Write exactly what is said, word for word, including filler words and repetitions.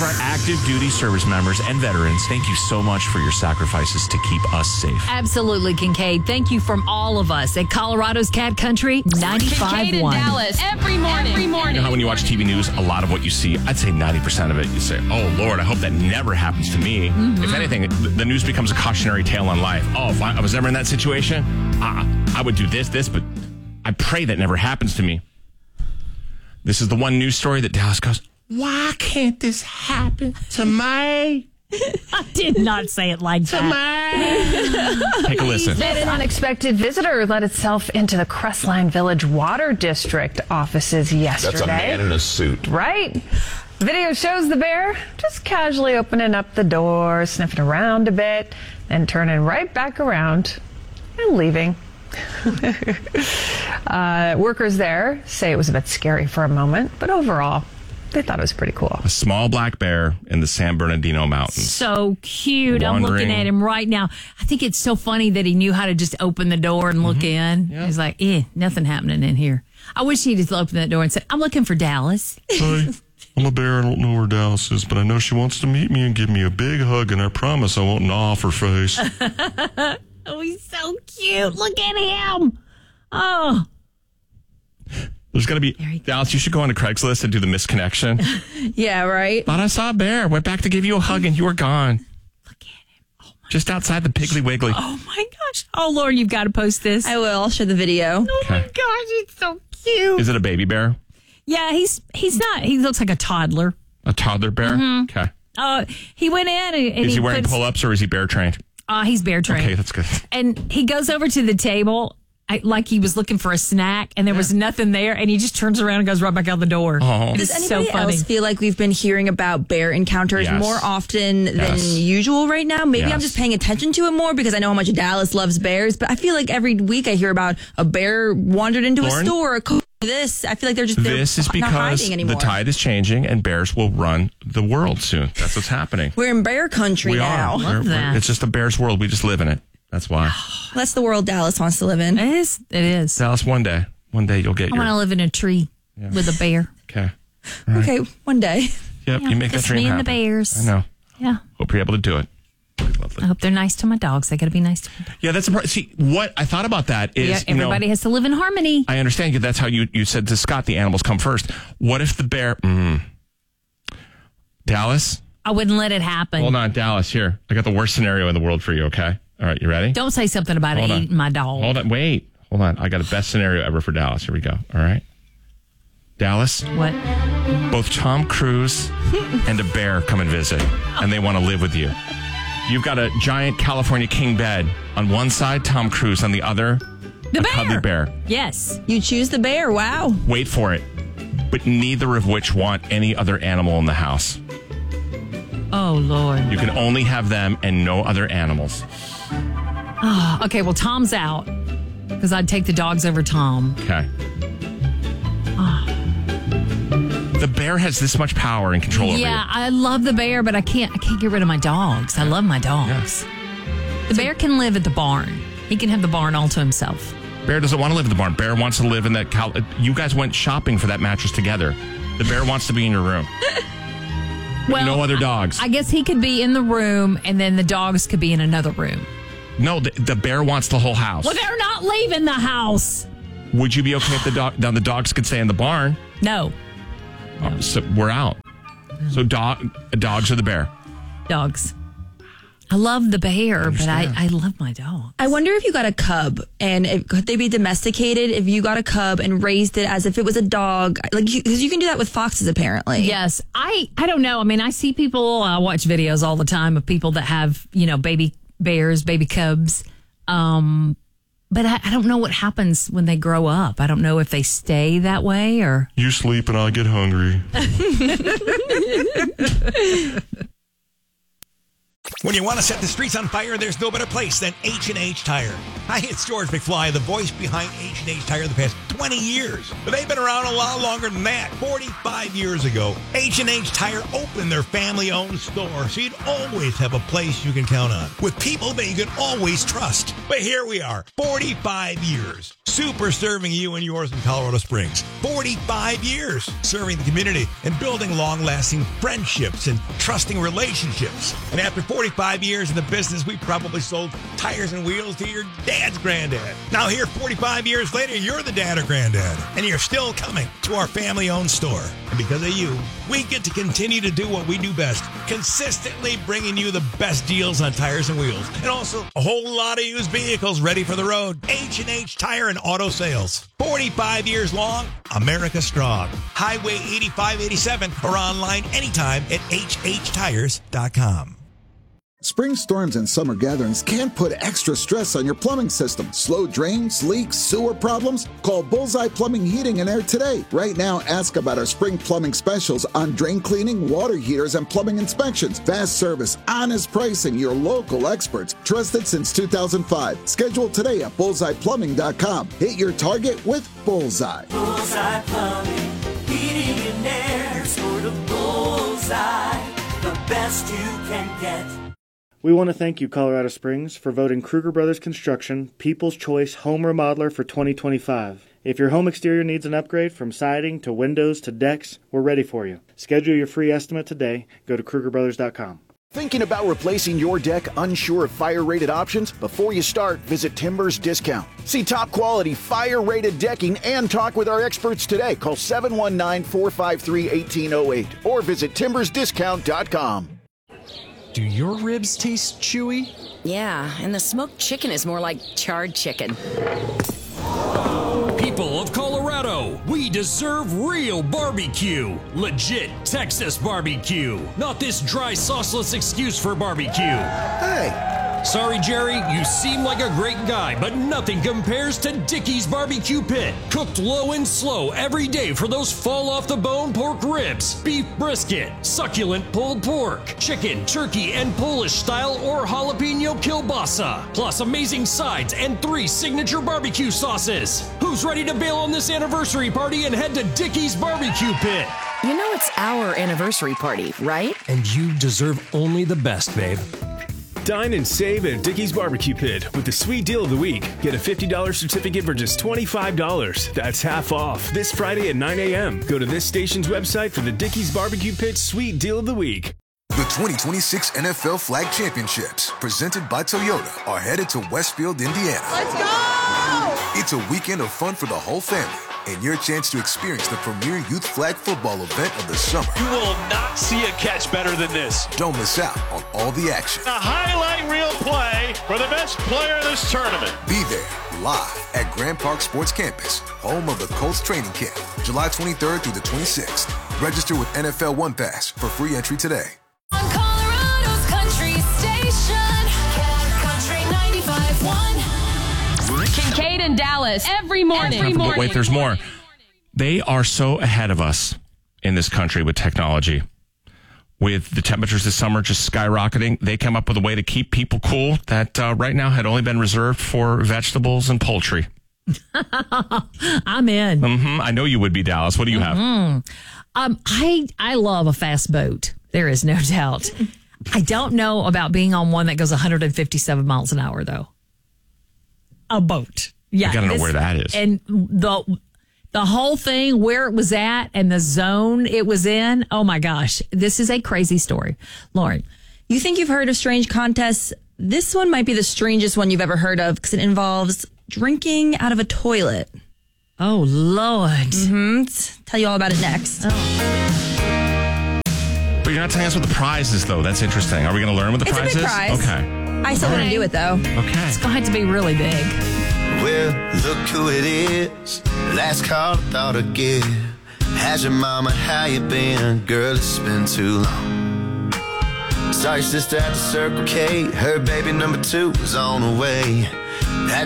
of our active duty service members and veterans, thank you so much for your sacrifices to keep us safe. Absolutely, Kincaid. Thank you from all of us at Colorado's Cat Country ninety-five point one. Kincaid in Dallas every morning. Every morning. You know how when you watch T V news, a lot of what you see, I'd say ninety percent of it, you say, oh, Lord, I hope that never happens to me. Mm-hmm. If anything, the news becomes a cautionary tale on life. Oh, if I was ever in that situation, I, I would do this, this, but I pray that never happens to me. This is the one news story that Dallas goes, why can't this happen to me? I did not say it like that. Take a listen. That an unexpected visitor let itself into the Crestline Village Water District offices yesterday. That's a man in a suit. Right. Video shows the bear just casually opening up the door, sniffing around a bit, then turning right back around and leaving. uh, workers there say it was a bit scary for a moment, but overall, they thought it was pretty cool. A small black bear in the San Bernardino Mountains. So cute. Wandering. I'm looking at him right now. I think it's so funny that he knew how to just open the door and look Mm-hmm. in. Yeah. He's like, eh, nothing happening in here. I wish he'd just opened that door and said, I'm looking for Dallas. Hi, I'm a bear. I don't know where Dallas is, but I know she wants to meet me and give me a big hug, and I promise I won't gnaw off her face. Oh, he's so cute. Look at him. Oh. There's got to be, Dallas, you should go on to Craigslist and do the misconnection. Yeah, right? Thought I saw a bear. Went back to give you a hug and you were gone. Look at him. Oh my Just outside the Piggly Wiggly. Oh my gosh. Oh, Lord, you've got to post this. I will. I'll share the video. Oh my Okay. gosh, it's so cute. Is it a baby bear? Yeah, he's he's not. He looks like a toddler. A toddler bear? Mm-hmm. Okay. Uh, he went in and, and Is he, he wearing puts, pull-ups or is he bear trained? Uh, he's bear trained. Okay, that's good. And he goes over to the table I, like he was looking for a snack and there was nothing there. And he just turns around and goes right back out the door. Oh. Does It's anybody so funny. else feel like we've been hearing about bear encounters Yes. more often than Yes. usual right now? Maybe Yes. I'm just paying attention to it more because I know how much Dallas loves bears, but I feel like every week I hear about a bear wandered into Lauren? a store. A this, I feel like they're just they're This is not because hiding the anymore. tide is changing and bears will run the world soon. That's what's happening. We're in bear country We now. are. We're- we're- that. it's just a bear's world. We just live in it. That's why. That's the world Dallas wants to live in. It is. It is. Dallas, one day. One day you'll get I want to your... live in a tree with a bear. Okay. Okay, one day. Yep, Yeah, you make that just dream me and happen. the bears. I know. Yeah. Hope you're able to do it. Lovely. I hope they're nice to my dogs. They got to be nice to my dogs. Yeah, that's a part. See, what I thought about that is, Yeah, you know, everybody has to live in harmony. I understand you. That's how you, you said to Scott, the animals come first. What if the bear, mm, Dallas? I wouldn't let it happen. Hold on, Dallas, here. I got the worst scenario in the world for you, okay? All right, you ready? Don't say something about Hold it on. eating my dog. Hold on, wait. Hold on. I got the best scenario ever for Dallas. Here we go. All right. Dallas, What? both Tom Cruise and a bear come and visit, and they want to live with you. You've got a giant California king bed. On one side, Tom Cruise. On the other, The a bear. cuddly bear. Yes. You choose the bear. Wow. Wait for it. But neither of which want any other animal in the house. Oh, Lord. You can only have them and no other animals. Okay, well, Tom's out because I'd take the dogs over Tom. Okay. The bear has this much power and control over you. Yeah, I love the bear, but I can't. I can't get rid of my dogs. I love my dogs. The bear can live at the barn. He can have the barn all to himself. Bear doesn't want to live in the barn. Bear wants to live in that. Cal- you guys went shopping for that mattress together. The bear wants to be in your room. Well, No other dogs. I guess he could be in the room, and then the dogs could be in another room. No, the, the bear wants the whole house. Well, they're not leaving the house. Would you be okay if the dog? Now the dogs could stay in the barn. No, Oh, so we're out. So dog, dogs or the bear? dogs. I love the bear, but I, understand. I love my dog. I wonder if you got a cub and if, could they be domesticated if you got a cub and raised it as if it was a dog? Like, because you, you can do that with foxes, apparently. Yes, I I don't know. I mean, I see people. I watch videos all the time of people that have you know baby bears, baby cubs. Um, but I, I don't know what happens when they grow up. I don't know if they stay that way or. You sleep and I get hungry. When you want to set the streets on fire, there's no better place than H and H Tire. Hi, it's George McFly, the voice behind H and H Tire the past twenty twenty years. But they've been around a lot longer than that. forty-five years ago, H and H Tire opened their family-owned store, so you'd always have a place you can count on, with people that you can always trust. But here we are, forty-five years, super serving you and yours in Colorado Springs. forty-five years serving the community and building long-lasting friendships and trusting relationships. And after forty-five years in the business, we probably sold tires and wheels to your dad's granddad. Now here, forty-five years later, you're the dad or granddad, and you're still coming to our family-owned store. And because of you, we get to continue to do what we do best, consistently bringing you the best deals on tires and wheels, and also a whole lot of used vehicles ready for the road. H and H Tire and Auto Sales. forty-five years long, America strong. Highway eighty-five eighty-seven or online anytime at h h tires dot com. Spring storms and summer gatherings can put extra stress on your plumbing system. Slow drains, leaks, sewer problems? Call Bullseye Plumbing, Heating, and Air today. Right now, ask about our spring plumbing specials on drain cleaning, water heaters, and plumbing inspections. Fast service, honest pricing, your local experts. Trusted since two thousand five. Schedule today at bullseye plumbing dot com. Hit your target with Bullseye. Bullseye Plumbing, Heating, and Air. Sort of Bullseye, the best you can get. We want to thank you, Colorado Springs, for voting Kruger Brothers Construction People's Choice Home Remodeler for twenty twenty-five. If your home exterior needs an upgrade from siding to windows to decks, we're ready for you. Schedule your free estimate today. Go to kruger brothers dot com. Thinking about replacing your deck, unsure of fire-rated options? Before you start, visit Timbers Discount. See top quality fire-rated decking and talk with our experts today. Call seven one nine, four five three, one eight zero eight or visit timbers discount dot com. Do your ribs taste chewy? Yeah, and the smoked chicken is more like charred chicken. People of Colorado, we deserve real barbecue. Legit Texas barbecue. Not this dry, sauceless excuse for barbecue. Hey! Sorry, Jerry, you seem like a great guy, but nothing compares to Dickey's Barbecue Pit. Cooked low and slow every day for those fall-off-the-bone pork ribs, beef brisket, succulent pulled pork, chicken, turkey, and Polish-style or jalapeno kielbasa, plus amazing sides and three signature barbecue sauces. Who's ready to bail on this anniversary party and head to Dickey's Barbecue Pit? You know it's our anniversary party, right? And you deserve only the best, babe. Dine and save at Dickey's Barbecue Pit with the sweet deal of the week. Get a fifty dollars certificate for just twenty-five dollars. That's half off. This Friday at nine a.m. Go to this station's website for the Dickey's Barbecue Pit sweet deal of the week. The twenty twenty-six N F L Flag Championships, presented by Toyota, are headed to Westfield, Indiana. Let's go! It's a weekend of fun for the whole family and your chance to experience the premier youth flag football event of the summer. You will not see a catch better than this. Don't miss out on all the action. A highlight reel play for the best player in this tournament. Be there live at Grand Park Sports Campus, home of the Colts training camp, July twenty-third through the twenty-sixth. Register with N F L One Pass for free entry today. On Colorado's Country Station, Country ninety-five point one. Kincaid and Dallas every morning. Every morning. But wait, there's more. They are so ahead of us in this country with technology. With the temperatures this summer just skyrocketing, they came up with a way to keep people cool that uh, right now had only been reserved for vegetables and poultry. I'm in. Mm-hmm. I know you would be, Dallas. What do you have? Mm-hmm. Um, I I love a fast boat. There is no doubt. I don't know about being on one that goes one hundred fifty-seven miles an hour, though. A boat. Yeah. I got to know this, where that is. And the the whole thing, where it was at and the zone it was in. Oh, my gosh. This is a crazy story. Lauren. You think you've heard of strange contests? This one might be the strangest one you've ever heard of because it involves drinking out of a toilet. Oh, Lord. Mm-hmm. Tell you all about it next. Oh. But you're not telling us what the prize is, though. That's interesting. Are we going to learn what the it's prize a big is? prize. Okay. I still want to do it, though. Okay. It's going to have to be really big. Well, look who it is. Last call I thought I'd give. How's your mama? How you been? Girl, it's been too long. Saw your sister at the Circle K. Her baby number two was on the way.